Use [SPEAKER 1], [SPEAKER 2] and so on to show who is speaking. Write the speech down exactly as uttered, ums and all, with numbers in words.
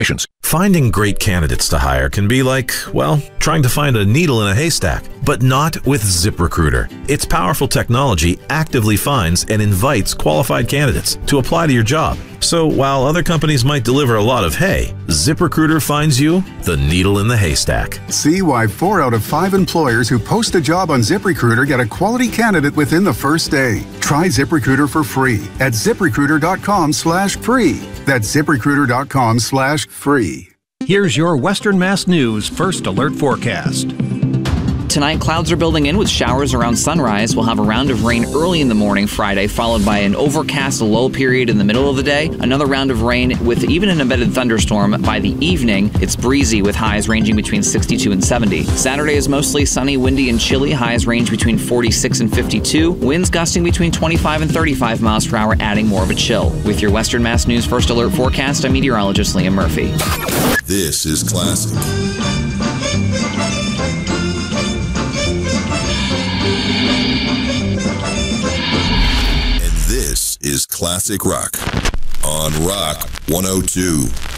[SPEAKER 1] Finding great candidates to hire can be like, well, trying to find a needle in a haystack, but not with ZipRecruiter. Its powerful technology actively finds and invites qualified candidates to apply to your job. So while other companies might deliver a lot of hay, ZipRecruiter finds you the needle in the haystack.
[SPEAKER 2] See why four out of five employers who post a job on ZipRecruiter get a quality candidate within the first day. Try ZipRecruiter for free at ZipRecruiter.com slash free. That's ZipRecruiter.com slash free.
[SPEAKER 3] Here's your Western Mass News First Alert Forecast.
[SPEAKER 4] Tonight, clouds are building in with showers around sunrise. We'll have a round of rain early in the morning Friday, followed by an overcast lull period in the middle of the day. Another round of rain with even an embedded thunderstorm by the evening. It's breezy with highs ranging between sixty-two and seventy. Saturday is mostly sunny, windy, and chilly. Highs range between forty-six and fifty-two. Winds gusting between twenty-five and thirty-five miles per hour, adding more of a chill. With your Western Mass News First Alert Forecast, I'm meteorologist Liam Murphy.
[SPEAKER 5] This is Classic. This is Classic Rock on Rock one oh two.